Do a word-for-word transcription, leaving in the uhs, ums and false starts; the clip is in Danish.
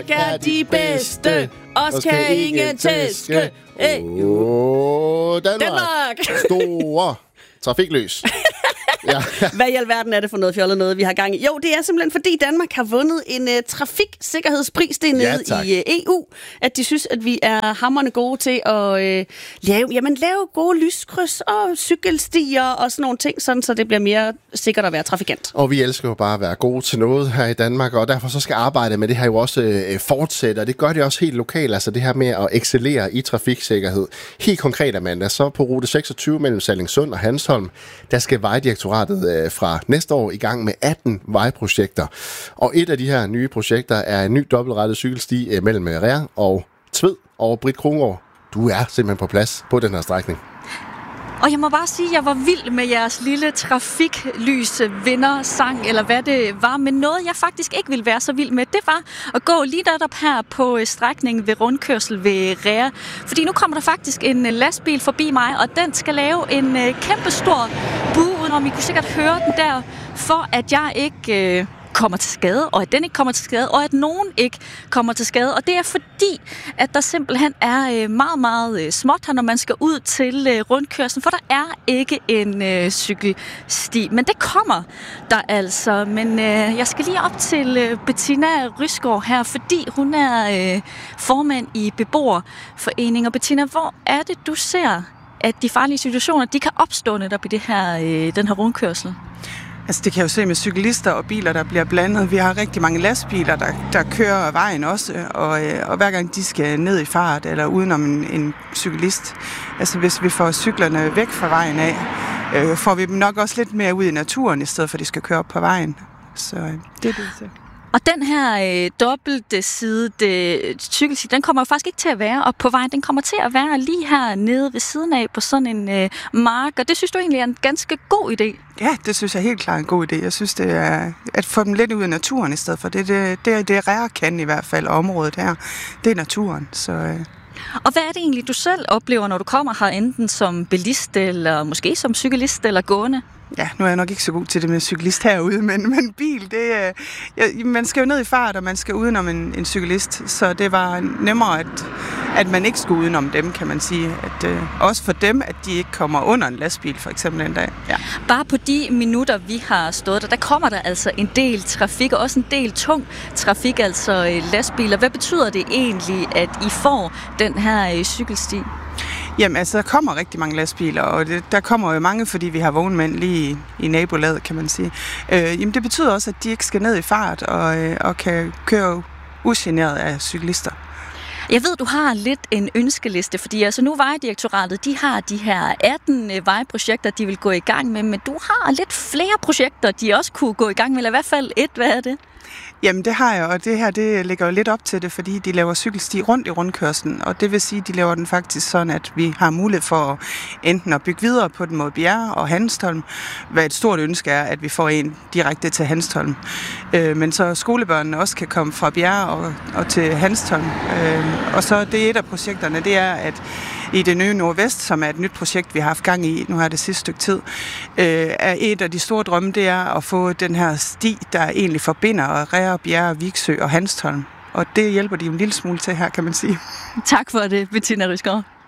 Folk er de bedste. Os kan ingen tæske. Hey. Åh, Danmark. Danmark. Store trafiklys. Ja. Hvad i alverden er det for noget fjollet noget, vi har gang i? Jo, det er simpelthen fordi Danmark har vundet en uh, trafiksikkerhedspris dernede ja, i uh, E U, at de synes, at vi er hamrende gode til at uh, lave, jamen, lave gode lyskryds og cykelstier og sådan nogle ting, sådan, så det bliver mere sikkert at være trafikant. Og vi elsker jo bare at være gode til noget her i Danmark, og derfor så skal arbejdet med det her jo også uh, fortsætte, og det gør det også helt lokalt, altså det her med at excellere i trafiksikkerhed. Helt konkret, Amanda, så på rute seksogtyve mellem Sallingsund og Hanstholm, der skal Vejdirektoratet fra næste år i gang med atten vejprojekter. Og et af de her nye projekter er en ny dobbeltrettet cykelsti mellem Rær og Tved og Britt Krongård. Du er simpelthen på plads på den her strækning. Og jeg må bare sige, at jeg var vild med jeres lille trafiklys vindersang, eller hvad det var. Men noget, jeg faktisk ikke ville være så vild med, det var at gå lige netop her på strækningen ved rundkørsel ved Rær. Fordi nu kommer der faktisk en lastbil forbi mig, og den skal lave en kæmpe stor bue udenom. I kunne sikkert høre den der, for at jeg ikke øh, kommer til skade, og at den ikke kommer til skade, og at nogen ikke kommer til skade. Og det er fordi, at der simpelthen er meget, meget småt her, når man skal ud til rundkørslen, for der er ikke en øh, cykelsti. Men det kommer der altså. Men øh, jeg skal lige op til øh, Bettina Rysgaard her, fordi hun er øh, formand i beboerforeningen. Og Bettina, hvor er det, du ser, at de farlige situationer, de kan opstå netop i det her, øh, den her rundkørsel? Altså det kan jeg jo se med cyklister og biler, der bliver blandet. Vi har rigtig mange lastbiler, der, der kører vejen også, og, og hver gang de skal ned i fart eller udenom en, en cyklist. Altså hvis vi får cyklerne væk fra vejen af, øh, får vi dem nok også lidt mere ud i naturen, i stedet for at de skal køre op på vejen. Så øh, det er det, så. Og den her øh, dobbelte side cykelsti, den kommer jo faktisk ikke til at være op på vejen. Den kommer til at være lige her nede ved siden af på sådan en øh, mark. Og det synes du egentlig er en ganske god idé? Ja, det synes jeg helt klart er en god idé. Jeg synes, det er at få dem lidt ud i naturen i stedet for. Det er det, det, det Rær kan i hvert fald, området her. Det er naturen, så... Øh. Og hvad er det egentlig, du selv oplever, når du kommer her, enten som bilist, eller måske som cyklist, eller gående? Ja, nu er jeg nok ikke så god til det med cyklist herude, men, men bil, det er... Ja, man skal jo ned i fart, og man skal udenom en, en cyklist, så det var nemmere, at, at man ikke skulle udenom dem, kan man sige. At, øh, også for dem, at de ikke kommer under en lastbil, for eksempel en dag. Ja. Bare på de minutter, vi har stået der, der kommer der altså en del trafik, og også en del tung trafik, altså øh, lastbiler. Hvad betyder det egentlig, at I får den her øh, cykelsti? Jamen, altså, der kommer rigtig mange lastbiler, og det, der kommer jo mange, fordi vi har vognmænd lige i, i nabolaget, kan man sige. Øh, jamen, det betyder også, at de ikke skal ned i fart og, øh, og kan køre ugeneret af cyklister. Jeg ved, du har lidt en ønskeliste, fordi altså nu Vejdirektoratet, de har de her atten vejprojekter, de vil gå i gang med, men du har lidt flere projekter, de også kunne gå i gang med, eller i hvert fald et. Hvad er det? Jamen det har jeg, og det her det ligger jo lidt op til det, fordi de laver cykelsti rundt i rundkørslen, og det vil sige, at de laver den faktisk sådan, at vi har mulighed for enten at bygge videre på den mod Bjerre og Hanstholm, hvad et stort ønske er, at vi får en direkte til Hanstholm. Øh, men så skolebørnene også kan komme fra Bjerre og, og til Hanstholm. Øh, og så det et af projekterne, det er, at i det nye Nordvest, som er et nyt projekt, vi har haft gang i, nu har det sidste stykke tid, øh, er et af de store drømme, det er at få den her sti, der egentlig forbinder Rær, Bjerre, Viksø og Hanstholm. Og det hjælper de en lille smule til her, kan man sige. Tak for det, Bettina Rysgaard.